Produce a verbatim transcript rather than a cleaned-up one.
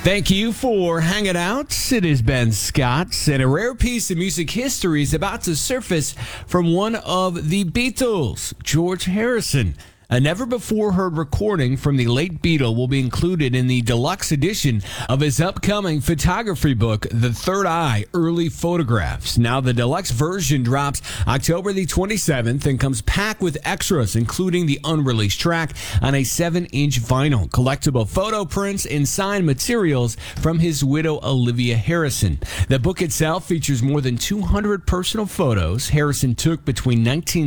Thank you for hanging out. It is Ben Scott, and a rare piece of music history is about to surface from one of the Beatles, George Harrison. A never-before-heard recording from the late Beatle will be included in the deluxe edition of his upcoming photography book, The Third Eye, Early Photographs. Now, the deluxe version drops October the twenty-seventh and comes packed with extras, including the unreleased track on a seven-inch vinyl, collectible photo prints, and signed materials from his widow, Olivia Harrison. The book itself features more than two hundred personal photos Harrison took between nineteen